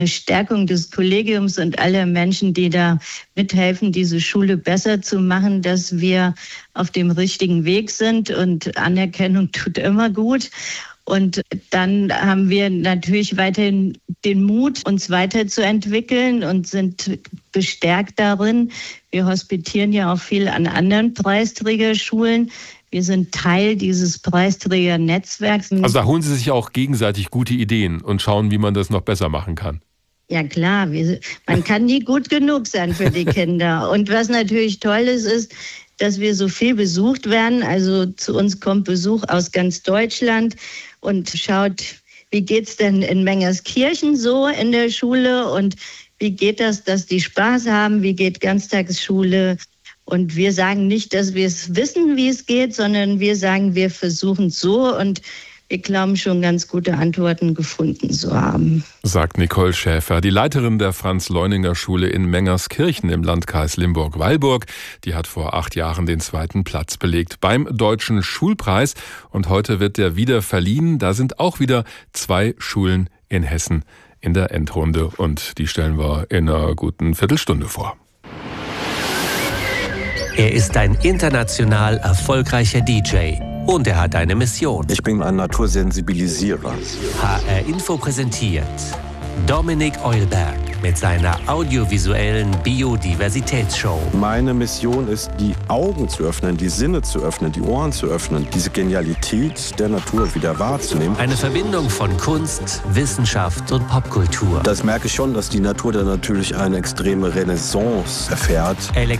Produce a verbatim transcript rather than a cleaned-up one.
eine Stärkung des Kollegiums und aller Menschen, die da mithelfen, diese Schule besser zu machen, dass wir auf dem richtigen Weg sind. Und Anerkennung tut immer gut. Und dann haben wir natürlich weiterhin den Mut, uns weiterzuentwickeln und sind bestärkt darin. Wir hospitieren ja auch viel an anderen Preisträgerschulen. Wir sind Teil dieses Preisträgernetzwerks. Also da holen Sie sich auch gegenseitig gute Ideen und schauen, wie man das noch besser machen kann. Ja klar, wir, man kann nie gut genug sein für die Kinder. Und was natürlich toll ist, ist, dass wir so viel besucht werden. Also zu uns kommt Besuch aus ganz Deutschland und schaut, wie geht's denn in Mengerskirchen so in der Schule und wie geht das, dass die Spaß haben, wie geht Ganztagsschule. Und wir sagen nicht, dass wir es wissen, wie es geht, sondern wir sagen, wir versuchen es so und wir glauben schon ganz gute Antworten gefunden zu haben. Sagt Nicole Schäfer, die Leiterin der Franz-Leuninger-Schule in Mengerskirchen im Landkreis Limburg-Weilburg. Die hat vor acht Jahren den zweiten Platz belegt beim Deutschen Schulpreis. Und heute wird der wieder verliehen. Da sind auch wieder zwei Schulen in Hessen in der Endrunde. Und die stellen wir in einer guten Viertelstunde vor. Er ist ein international erfolgreicher D J. Und er hat eine Mission. Ich bin ein Natursensibilisierer. H R Info präsentiert Dominik Eulberg mit seiner audiovisuellen Biodiversitätsshow. Meine Mission ist, die Augen zu öffnen, die Sinne zu öffnen, die Ohren zu öffnen, diese Genialität der Natur wieder wahrzunehmen. Eine Verbindung von Kunst, Wissenschaft und Popkultur. Das merke ich schon, dass die Natur da natürlich eine extreme Renaissance erfährt.